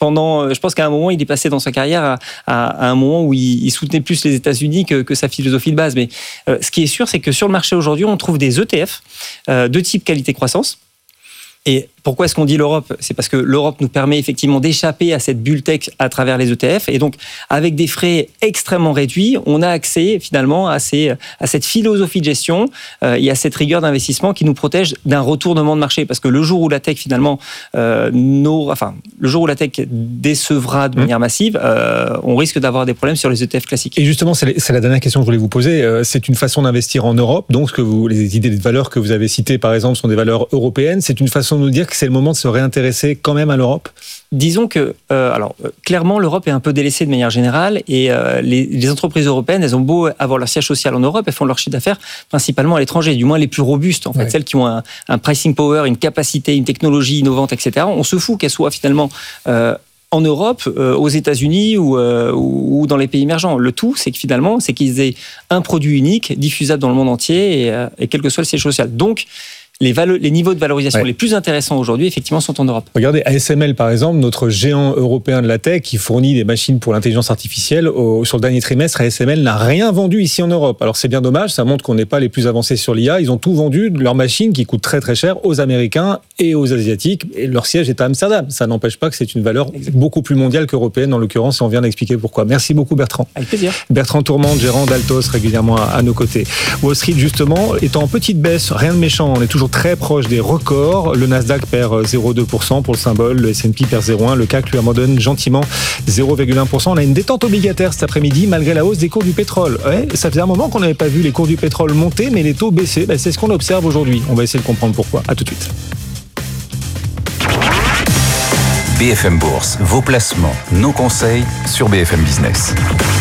je pense qu'à un moment, il est passé dans sa carrière à un moment où il soutenait plus les États-Unis que sa philosophie de base. Mais ce qui est sûr, c'est que sur le marché aujourd'hui, on trouve des ETF de type qualité-croissance. Et pourquoi est-ce qu'on dit l'Europe ? C'est parce que l'Europe nous permet effectivement d'échapper à cette bulle tech à travers les ETF. Et donc, avec des frais extrêmement réduits, on a accès finalement à cette philosophie de gestion et à cette rigueur d'investissement qui nous protège d'un retournement de marché. Parce que le jour où la tech finalement, le jour où la tech décevra de manière massive, on risque d'avoir des problèmes sur les ETF classiques. Et justement, c'est la dernière question que je voulais vous poser. C'est une façon d'investir en Europe. Donc, les idées de valeurs que vous avez citées, par exemple, sont des valeurs européennes. C'est une façon de nous dire que c'est le moment de se réintéresser quand même à l'Europe ? Disons que, clairement, l'Europe est un peu délaissée de manière générale et les entreprises européennes, elles ont beau avoir leur siège social en Europe, elles font leur chiffre d'affaires principalement à l'étranger, du moins les plus robustes, en fait, celles qui ont un pricing power, une capacité, une technologie innovante, etc. On se fout qu'elles soient finalement en Europe, aux États-Unis ou dans les pays émergents. Le tout, c'est que finalement, c'est qu'ils aient un produit unique, diffusable dans le monde entier et quel que soit le siège social. Donc, les niveaux de valorisation les plus intéressants aujourd'hui, effectivement, sont en Europe. Regardez, ASML, par exemple, notre géant européen de la tech, qui fournit des machines pour l'intelligence artificielle. Sur le dernier trimestre, ASML n'a rien vendu ici en Europe. Alors, c'est bien dommage, ça montre qu'on n'est pas les plus avancés sur l'IA. Ils ont tout vendu de leurs machines qui coûtent très, très cher aux Américains et aux Asiatiques. Et leur siège est à Amsterdam. Ça n'empêche pas que c'est une valeur beaucoup plus mondiale qu'européenne, en l'occurrence, et on vient d'expliquer pourquoi. Merci beaucoup, Bertrand. Avec plaisir. Bertrand Tourmente, gérant d'Altos, régulièrement à nos côtés. Wall Street, justement, est en petite baisse, rien de méchant. On est toujours très proche des records. Le Nasdaq perd 0,2% pour le symbole, le S&P perd 0,1%, le CAC lui abandonne gentiment 0,1%. On a une détente obligataire cet après-midi malgré la hausse des cours du pétrole. Ça faisait un moment qu'on n'avait pas vu les cours du pétrole monter, mais les taux baisser. C'est ce qu'on observe aujourd'hui. On va essayer de comprendre pourquoi. À tout de suite. BFM Bourse, vos placements, nos conseils sur BFM Business.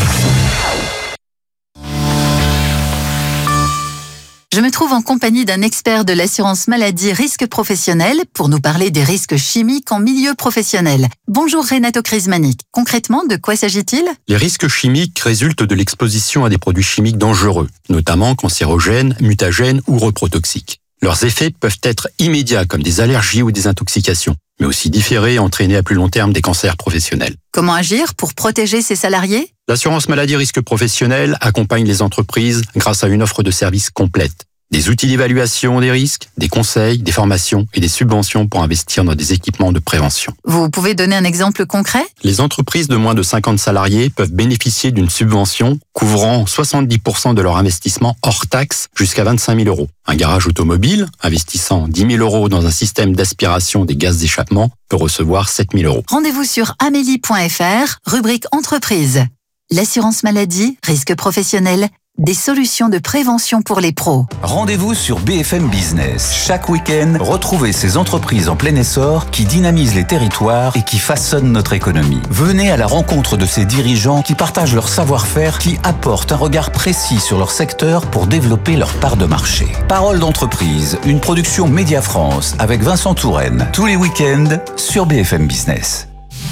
Je me trouve en compagnie d'un expert de l'assurance maladie risque professionnel pour nous parler des risques chimiques en milieu professionnel. Bonjour Renato Crismanic. Concrètement, de quoi s'agit-il ? Les risques chimiques résultent de l'exposition à des produits chimiques dangereux, notamment cancérogènes, mutagènes ou reprotoxiques. Leurs effets peuvent être immédiats comme des allergies ou des intoxications, mais aussi différés et entraîner à plus long terme des cancers professionnels. Comment agir pour protéger ses salariés ? L'assurance maladie risque professionnel accompagne les entreprises grâce à une offre de services complète. Des outils d'évaluation des risques, des conseils, des formations et des subventions pour investir dans des équipements de prévention. Vous pouvez donner un exemple concret ? Les entreprises de moins de 50 salariés peuvent bénéficier d'une subvention couvrant 70% de leur investissement hors taxe jusqu'à 25 000 €. Un garage automobile investissant 10 000 € dans un système d'aspiration des gaz d'échappement peut recevoir 7 000 €. Rendez-vous sur amélie.fr, rubrique entreprise. L'assurance maladie, risque professionnel, des solutions de prévention pour les pros. Rendez-vous sur BFM Business. Chaque week-end, retrouvez ces entreprises en plein essor qui dynamisent les territoires et qui façonnent notre économie. Venez à la rencontre de ces dirigeants qui partagent leur savoir-faire, qui apportent un regard précis sur leur secteur pour développer leur part de marché. Parole d'entreprise, une production Média France avec Vincent Touraine. Tous les week-ends sur BFM Business.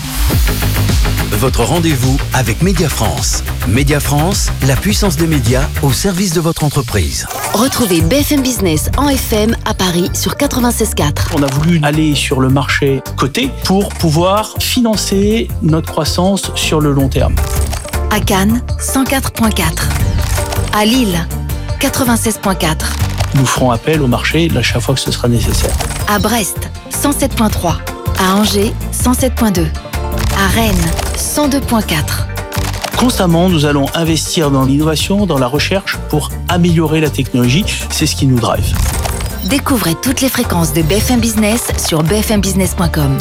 Votre rendez-vous avec Média France. Média France, la puissance des médias au service de votre entreprise. Retrouvez BFM Business en FM à Paris sur 96.4. On a voulu aller sur le marché coté pour pouvoir financer notre croissance sur le long terme. À Cannes, 104.4. À Lille, 96.4. Nous ferons appel au marché à chaque fois que ce sera nécessaire. À Brest, 107.3. À Angers, 107.2. À Rennes, 102.4. Constamment, nous allons investir dans l'innovation, dans la recherche pour améliorer la technologie. C'est ce qui nous drive. Découvrez toutes les fréquences de BFM Business sur bfmbusiness.com.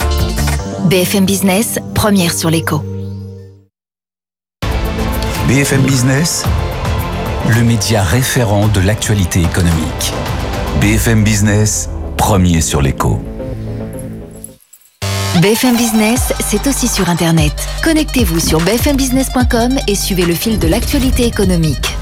BFM Business, première sur l'écho. BFM Business, le média référent de l'actualité économique. BFM Business, premier sur l'écho. BFM Business, c'est aussi sur Internet. Connectez-vous sur bfmbusiness.com et suivez le fil de l'actualité économique.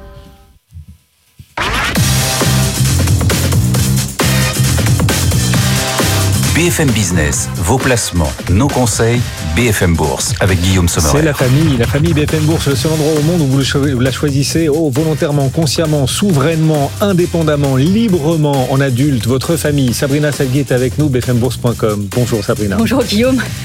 BFM Business, vos placements, nos conseils, BFM Bourse, avec Guillaume Sommerer. C'est la famille BFM Bourse, le seul endroit au monde où vous la choisissez volontairement, consciemment, souverainement, indépendamment, librement, en adulte, votre famille. Sabrina Salguier est avec nous, bfmbourse.com. Bonjour Sabrina. Bonjour Guillaume.